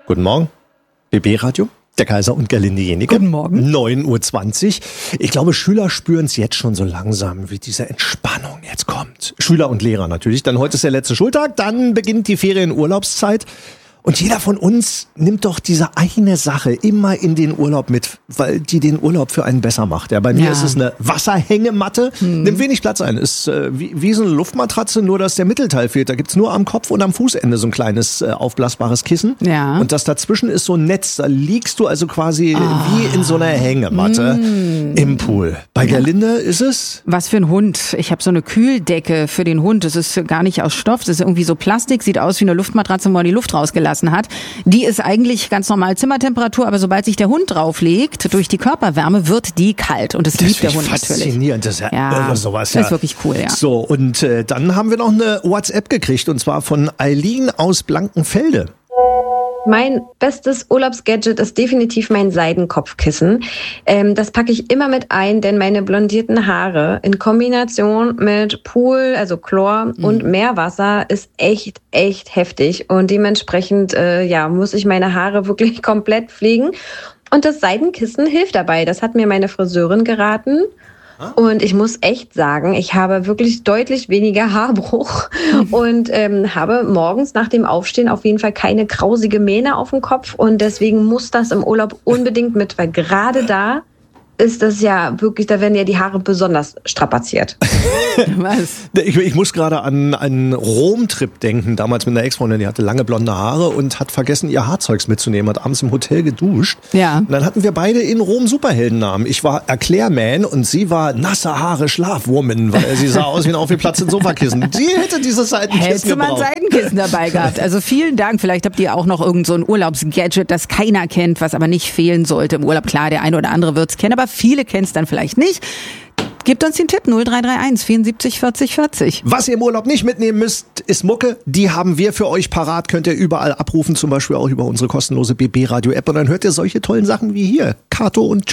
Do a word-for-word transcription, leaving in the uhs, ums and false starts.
Guten Morgen. B B-Radio, der Kaiser und Gerlinde Jenike. Guten Morgen. neun Uhr zwanzig. Ich glaube, Schüler spüren es jetzt schon so langsam, wie diese Entspannung jetzt kommt. Schüler und Lehrer natürlich. Dann heute ist der letzte Schultag, dann beginnt die Ferien-Urlaubszeit. Und jeder von uns nimmt doch diese eine Sache immer in den Urlaub mit, weil die den Urlaub für einen besser macht. Ja, bei mir Ja. ist es eine Wasserhängematte, hm. nimmt wenig Platz ein. Ist äh, wie, wie so eine Luftmatratze, nur dass der Mittelteil fehlt. Da gibt's nur am Kopf und am Fußende so ein kleines äh, aufblasbares Kissen. Ja. Und das dazwischen ist so ein Netz. Da liegst du also quasi Ah. wie in so einer Hängematte hm. im Pool. Bei Gerlinde ist es? Was für ein Hund. Ich habe so eine Kühldecke für den Hund. Das ist gar nicht aus Stoff, das ist irgendwie so Plastik, sieht aus wie eine Luftmatratze, wo man die Luft rausgelassen hat. Die ist eigentlich ganz normal Zimmertemperatur, aber sobald sich der Hund drauflegt, durch die Körperwärme wird die kalt. Und das, Das liebt der ist Hund natürlich. faszinierend, das ist ja, Ja, irre, sowas. das Ja. ist wirklich cool, ja. So, und äh, dann haben wir noch eine WhatsApp gekriegt, und zwar von Eileen aus Blankenfelde. Mein bestes Urlaubsgadget ist definitiv mein Seidenkopfkissen. Ähm, das packe ich immer mit ein, denn meine blondierten Haare in Kombination mit Pool, also Chlor mhm. und Meerwasser ist echt, echt heftig. Und dementsprechend äh, ja, muss ich meine Haare wirklich komplett pflegen. Und das Seidenkissen hilft dabei. Das hat mir meine Friseurin geraten. Und ich muss echt sagen, ich habe wirklich deutlich weniger Haarbruch und ähm, habe morgens nach dem Aufstehen auf jeden Fall keine krausige Mähne auf dem Kopf. Und deswegen muss das im Urlaub unbedingt mit, weil gerade da ist das ja wirklich, da werden ja die Haare besonders strapaziert. Was? Ich, ich muss gerade an einen Rom-Trip denken, damals mit einer Ex-Freundin, die hatte lange blonde Haare und hat vergessen, ihr Haarzeugs mitzunehmen, hat abends im Hotel geduscht. Ja. Und dann hatten wir beide in Rom Superheldennamen. Ich war Erklärman und sie war nasse Haare Schlafwoman, weil sie sah aus wie ein aufgeplatztes Sofakissen. Sie hätte dieses Seidenkissen Hättest du mal ein gebraucht. Seidenkissen dabei gehabt. Also vielen Dank. Vielleicht habt ihr auch noch irgend so ein Urlaubsgadget, das keiner kennt, was aber nicht fehlen sollte im Urlaub. Klar, der eine oder andere wird's kennen, aber viele kennen es dann vielleicht nicht. Gebt uns den Tipp null drei drei eins vierundsiebzig vierzig vierzig. Was ihr im Urlaub nicht mitnehmen müsst, ist Mucke. Die haben wir für euch parat. Könnt ihr überall abrufen, zum Beispiel auch über unsere kostenlose B B-Radio-App. Und dann hört ihr solche tollen Sachen wie hier. Kato und